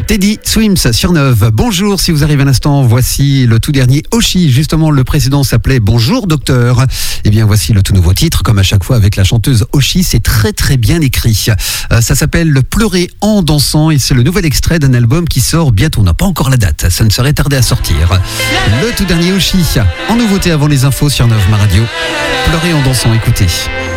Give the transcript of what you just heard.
Teddy Swims sur Neuve. Bonjour, si vous arrivez à l'instant, voici le tout dernier Oshi. Justement, le précédent s'appelait Bonjour Docteur. Eh bien, voici le tout nouveau titre, comme à chaque fois avec la chanteuse Oshi. C'est très très bien écrit. Ça s'appelle Pleurer en dansant et c'est le nouvel extrait d'un album qui sort bientôt. On n'a pas encore la date, ça ne serait tardé à sortir. Le tout dernier Oshi, en nouveauté avant les infos sur Neuve Ma Radio. Pleurer en dansant, écoutez.